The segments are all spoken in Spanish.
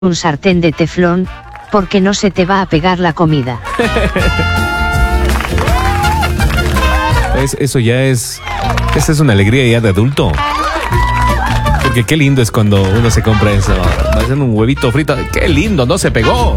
un sartén de teflón, porque no se te va a pegar la comida. Esa es una alegría ya de adulto. Porque qué lindo es cuando uno se compra eso. Va a ser un huevito frito. Qué lindo, no se pegó.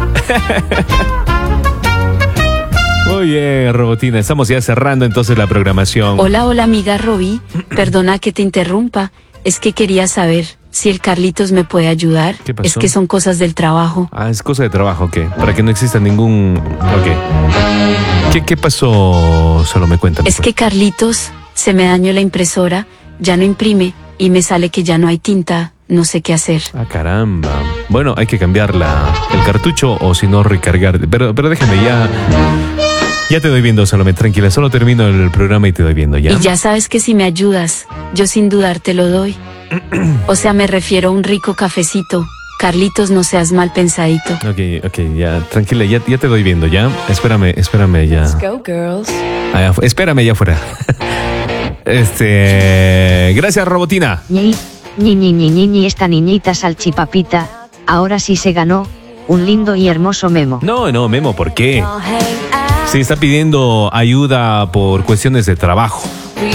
Oye, Robotina, estamos ya cerrando entonces la programación. Hola, amiga Roby. Perdona que te interrumpa. Es que quería saber si el Carlitos me puede ayudar. ¿Qué pasó? Es que son cosas del trabajo. Ah, es cosa de trabajo, ¿qué? Para que no exista ningún... Ok. ¿Qué pasó? Solo me cuentan. Es que Carlitos, se me dañó la impresora, ya no imprime, y me sale que ya no hay tinta, no sé qué hacer. Ah, caramba. Bueno, hay que cambiar el cartucho o si no recargar. Pero déjame ya... Ya te doy viendo, Salomé, tranquila. Solo termino el programa y te doy viendo, ¿ya? Y ya sabes que si me ayudas, yo sin dudar te lo doy. O sea, me refiero a un rico cafecito. Carlitos, no seas mal pensadito. Ok, ya, tranquila, ya te doy viendo, ¿ya? Espérame ya. Let's go, girls. Espérame ya afuera. Gracias, Robotina. Ñi, esta niñita salchipapita, ahora sí se ganó un lindo y hermoso memo. No, Memo, ¿por qué? Sí, está pidiendo ayuda por cuestiones de trabajo.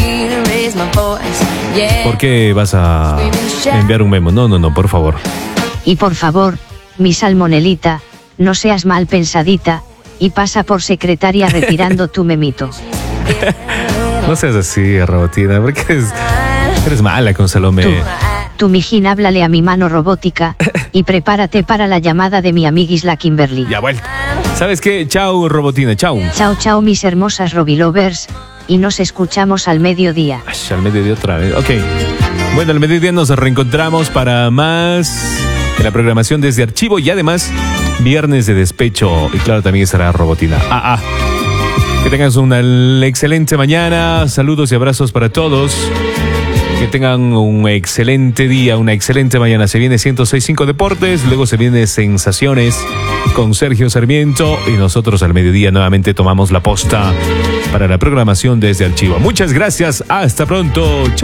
¿Por qué vas a enviar un memo? No, por favor. Y por favor, mi salmonelita, no seas mal pensadita, y pasa por secretaria retirando tu memito. No seas así, Robotina, porque eres mala con Salomé. Tú, mijín, háblale a mi mano robótica, y prepárate para la llamada de mi amiguis la Kimberly. Ya vuelta. ¿Sabes qué? Chao, Robotina, chao. Chao, mis hermosas Robilovers, y nos escuchamos al mediodía. Ay, al mediodía otra vez, ok. Bueno, al mediodía nos reencontramos para más de la programación desde Archivo y además Viernes de Despecho. Y claro, también estará Robotina. Que tengas una excelente mañana. Saludos y abrazos para todos. Que tengan un excelente día, una excelente mañana. Se viene 106.5 Deportes, luego se viene Sensaciones con Sergio Sarmiento y nosotros al mediodía nuevamente tomamos la posta para la programación desde Archivo. Muchas gracias, hasta pronto.